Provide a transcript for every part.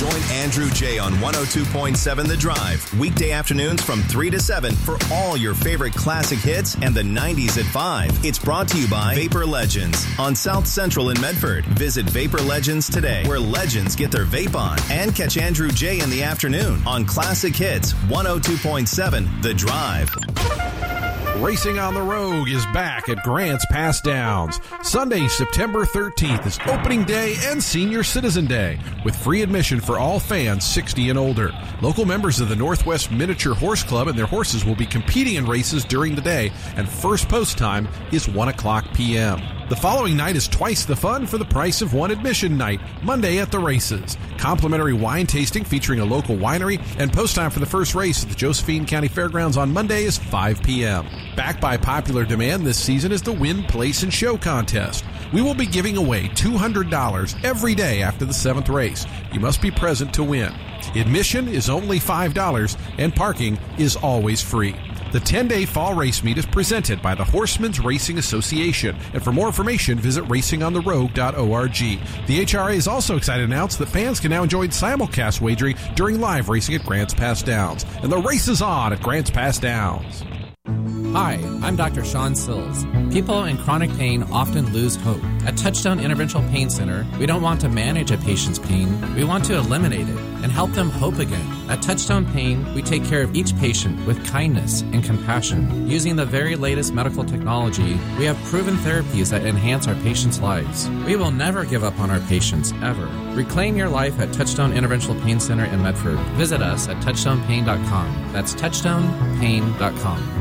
Join Andrew J. on 102.7 The Drive, weekday afternoons from 3 to 7 for all your favorite classic hits and the 90s at 5. It's brought to you by Vapor Legends on South Central in Medford. Visit Vapor Legends today, where legends get their vape on. And catch Andrew J. in the afternoon on Classic Hits 102.7 The Drive. Racing on the Rogue is back at Grants Pass Downs. Sunday, September 13th is opening day and senior citizen day, with free admission for all fans 60 and older. Local members of the Northwest Miniature Horse Club and their horses will be competing in races during the day, and first post time is 1 o'clock p.m. The following night is twice the fun for the price of one admission night, Monday at the races. Complimentary wine tasting featuring a local winery, and post time for the first race at the Josephine County Fairgrounds on Monday is 5 p.m. Backed by popular demand this season is the Win, Place, and Show contest. We will be giving away $200 every day after the 7th race. You must be present to win. Admission is only $5, and parking is always free. The 10-day fall race meet is presented by the Horsemen's Racing Association, and for more information, visit racingontherogue.org. The HRA is also excited to announce that fans can now enjoy simulcast wagering during live racing at Grants Pass Downs, and the race is on at Grants Pass Downs. Hi, I'm Dr. Sean Sills. People in chronic pain often lose hope. At Touchstone Interventional Pain Center, we don't want to manage a patient's pain. We want to eliminate it and help them hope again. At Touchstone Pain, we take care of each patient with kindness and compassion. Using the very latest medical technology, we have proven therapies that enhance our patients' lives. We will never give up on our patients, ever. Reclaim your life at Touchstone Interventional Pain Center in Medford. Visit us at touchstonepain.com. That's touchstonepain.com.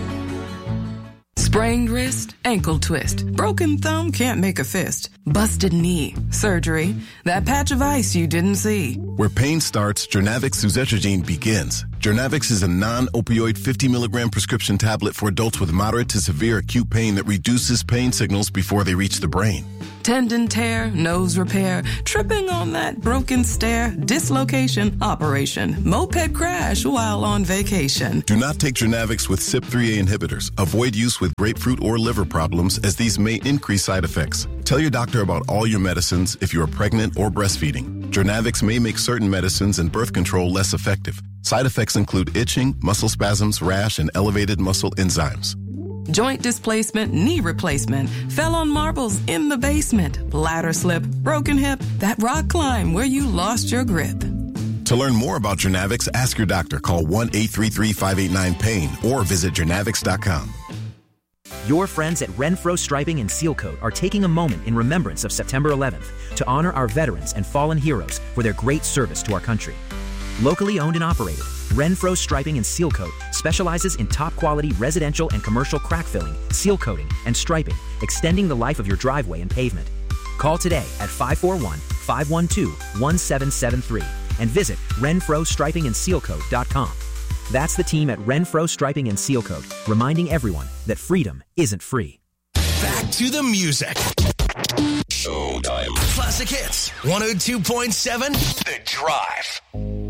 Sprained wrist, ankle twist, broken thumb, can't make a fist, busted knee, surgery, that patch of ice you didn't see. Where pain starts, Jernavix suzetrigine begins. Jernavix is a non-opioid 50 milligram prescription tablet for adults with moderate to severe acute pain that reduces pain signals before they reach the brain. Tendon tear, nose repair, tripping on that broken stair, dislocation, operation, moped crash while on vacation. Do not take Jernavix with CYP3A inhibitors. Avoid use with grapefruit or liver problems, as these may increase side effects. Tell your doctor about all your medicines if you are pregnant or breastfeeding. Jernavix may make certain medicines and birth control less effective. Side effects include itching, muscle spasms, rash, and elevated muscle enzymes. Joint displacement, knee replacement, fell on marbles in the basement, bladder slip, broken hip, that rock climb where you lost your grip. To learn more about Jernavix, ask your doctor. Call 1-833-589-PAIN or visit jernavix.com. Your friends at Renfro Striping and Seal Coat are taking a moment in remembrance of September 11th to honor our veterans and fallen heroes for their great service to our country. Locally owned and operated, Renfro Striping and Seal Coat specializes in top-quality residential and commercial crack filling, seal coating, and striping, extending the life of your driveway and pavement. Call today at 541-512-1773 and visit RenfroStripingandSealCoat.com. That's the team at Renfro Striping and Seal Coat, reminding everyone that freedom isn't free. Back to the music. Showtime. Classic Hits, 102.7 The Drive.